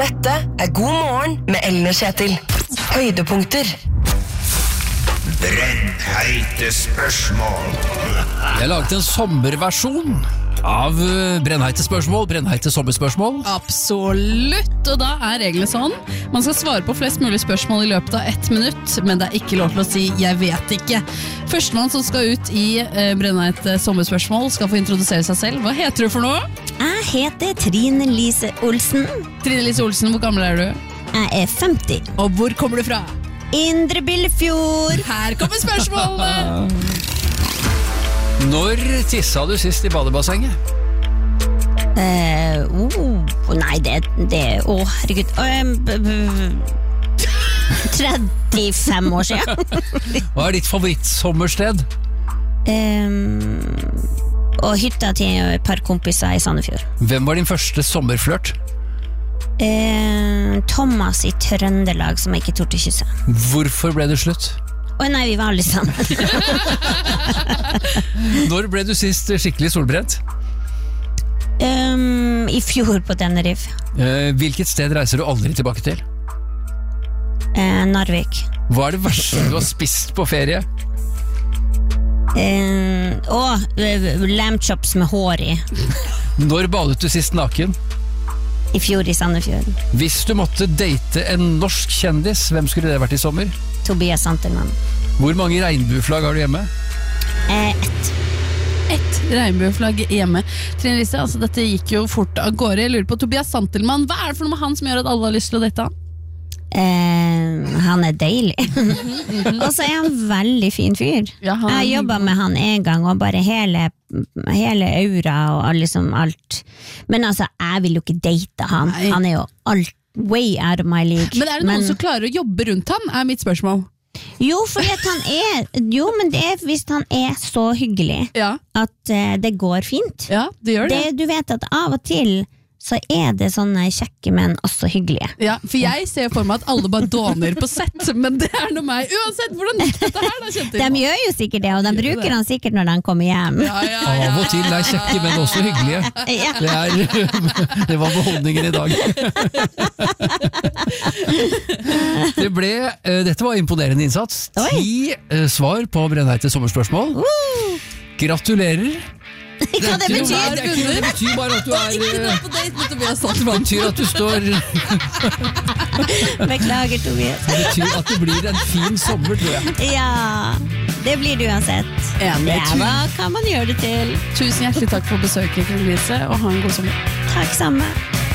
Dette God morgen med Ellen og Kjetil. Høydepunkter. Brennheite spørsmål. Jeg laget en sommerversjon av brennheite spørsmål, brennheite sommerspørsmål. Absolutt, og da reglene sånn. Man skal svare på flest mulig spørsmål i løpet av 1 minutt, men det ikke lov til å si «jeg vet ikke». Førstemann som skal ut i brennheite sommerspørsmål skal få introdusere seg selv. Hva heter du for noe? Jeg heter Trine Lise Olsen. Trine Lise Olsen, hvor gammel du? Jeg 50. Og hvor kommer du fra? Indre Billefjord. Her kommer spørsmålene! Når tissa du sist i badebassenget? Nei, det herregud 35 år siden. Hva ditt favorittsommersted? Og hytta til et par kompiser i Sandefjord. Hvem var din første sommerflørt? Thomas i Trøndelag som jeg ikke torde å kysse. Hvorfor ble det slutt? Nei, vi var alle sammen. Når ble du sist skikkelig solbrent? I fjor på Tenerife. Hvilket sted reiser du aldri tilbake til? Narvik. Hva det verste du har spist på ferie? Lamb chops med hår i. Når badet du sist naken? I fjor i Sandefjord. Hvis du måtte date en norsk kjendis, hvem skulle det vært i sommer? Tobias Santelmann. Hvor mange regnbueflagg har du hjemme? 1 regnbueflagg hjemme. Trine Lise, altså dette gikk jo fort av gårde. Jeg lurer på Tobias Santelmann, hva det for noe med han som gjør at alle har lyst til å date han? Han deilig. Og så han veldig fin fyr. Ja, jeg jobbet med han en gang, og bare hele aura og liksom alt. Men altså, jeg vil jo ikke date han. Nei. Han jo way out of my league. Men det noen som klarer å jobbe rundt han, mitt spørsmål. Jo, fordi at men det hvis han så hyggelig at det går fint. Ja, det gjør det. Du vet at av og til så det sånne kjekke, men også hyggelige. Ja, for jeg ser for meg at alle bare dåner på sett, men det noe meg. Uansett, hvordan gikk dette her da, Kjetil? De gjør jo sikkert det, og de bruker han sikkert når de kommer hjem. Av og til kjekke, men også hyggelige. Det var beholdningen i dag. Dette var imponerende innsats. 10 svar på brennheite sommerspørsmål. Gratulerer. Hva det betyr? Det betyr bare at du Ikke nå på date med Tobias Det Santelmann. betyr at du står Beklager, Tobias. Det betyr at det blir en fin sommer, tror jeg. Ja, det blir det uansett. Enig. Hva kan man gjøre det til? Tusen hjertelig takk for besøket, Trine Lise, og ha en god sommer. Takk samme.